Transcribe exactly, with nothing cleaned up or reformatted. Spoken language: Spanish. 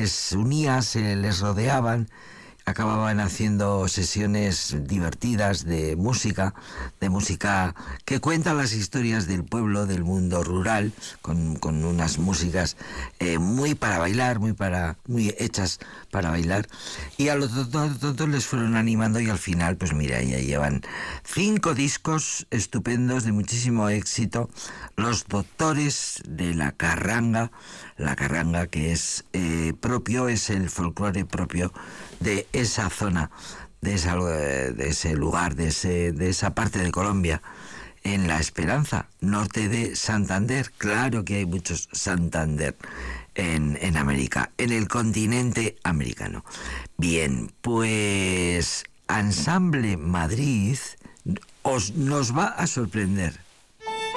les unía, se les rodeaban, acababan haciendo sesiones divertidas de música, de música que cuenta las historias del pueblo, del mundo rural, con, con unas músicas eh, muy para bailar, muy para muy hechas para bailar. Y a los tontos les fueron animando y al final, pues mira, ya llevan cinco discos estupendos de muchísimo éxito. Los Doctores de la Carranga, la carranga que es eh, propio, es el folclore propio de esa zona, de, esa, de ese lugar, de, ese, de esa parte de Colombia, en La Esperanza, norte de Santander. Claro que hay muchos Santander en, en América, en el continente americano. Bien, pues Ensamble Madrid os, nos va a sorprender.